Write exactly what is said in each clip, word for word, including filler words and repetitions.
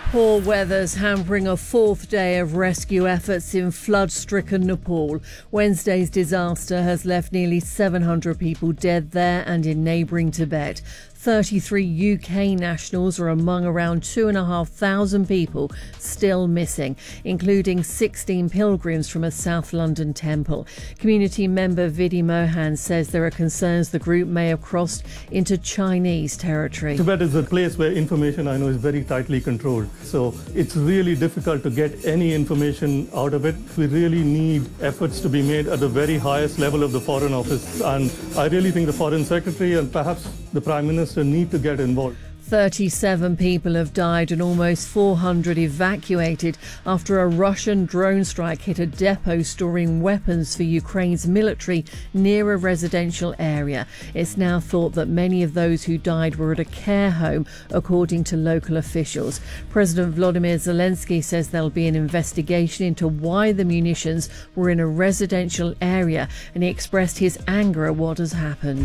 Poor weather's hampering a fourth day of rescue efforts in flood-stricken Nepal. Wednesday's disaster has left nearly seven hundred people dead there and in neighbouring Tibet. thirty-three U K nationals are among around two and a half thousand people still missing, including sixteen pilgrims from a South London temple. Community member Vidhi Mohan says there are concerns the group may have crossed into Chinese territory. Tibet is a place where information, I know, is very tightly controlled. So it's really difficult to get any information out of it. We really need efforts to be made at the very highest level of the Foreign Office. And I really think the Foreign Secretary and perhaps the Prime Minister need to get involved. thirty-seven people have died and almost four hundred evacuated after a Russian drone strike hit a depot storing weapons for Ukraine's military near a residential area. It's now thought that many of those who died were at a care home, according to local officials. President Volodymyr Zelensky says there'll be an investigation into why the munitions were in a residential area, and he expressed his anger at what has happened.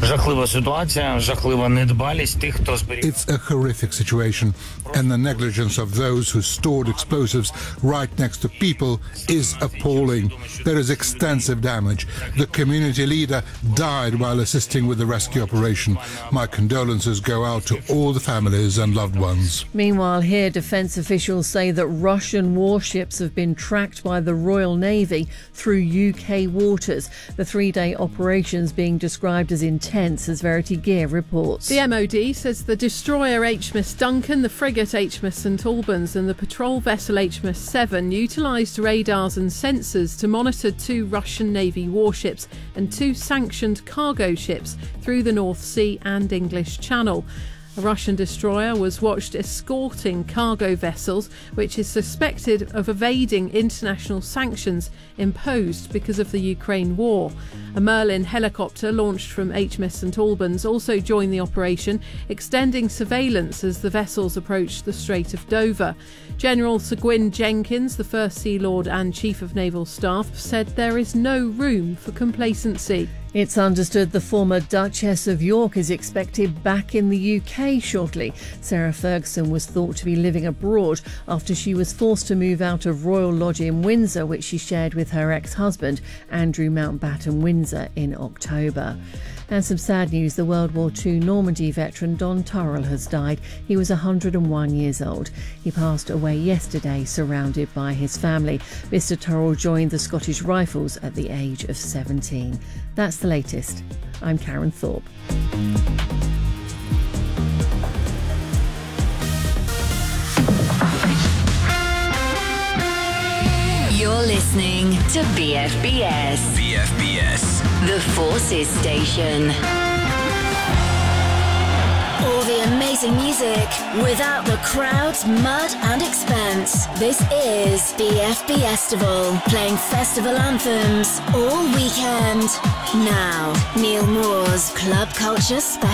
It's a horrific situation, and the negligence of those who stored explosives right next to people is appalling. There is extensive damage. The community leader died while assisting with the rescue operation. My condolences go out to all the families and loved ones. Meanwhile, here defence officials say that Russian warships have been tracked by the Royal Navy through U K waters. The three-day operations being described as intense, as Verity Gear reports. The M O D says the destroyer H M S Duncan, the frigate H M S St Albans and the patrol vessel H M S Seven utilised radars and sensors to monitor two Russian Navy warships and two sanctioned cargo ships through the North Sea and English Channel. A Russian destroyer was watched escorting cargo vessels, which is suspected of evading international sanctions imposed because of the Ukraine war. A Merlin helicopter launched from H M S St Albans also joined the operation, extending surveillance as the vessels approached the Strait of Dover. General Sir Gwyn Jenkins, the First Sea Lord and Chief of Naval Staff, said there is no room for complacency. It's understood the former Duchess of York is expected back in the U K shortly. Sarah Ferguson was thought to be living abroad after she was forced to move out of Royal Lodge in Windsor, which she shared with her ex-husband, Andrew Mountbatten Windsor, in October. And some sad news, the World War Two Normandy veteran Don Turrell has died. He was one hundred and one years old. He passed away yesterday, surrounded by his family. Mister Turrell joined the Scottish Rifles at the age of seventeen. That's the latest. I'm Karen Thorpe. You're listening to B F B S. B F B S. The Forces Station. All the amazing music without the crowds, mud and expense. This is B F B Estival, playing festival anthems all weekend. Now, Neil Moore's Club Culture Special.